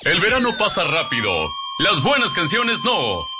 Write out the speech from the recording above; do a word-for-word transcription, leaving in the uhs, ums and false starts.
El verano pasa rápido. Las buenas canciones no.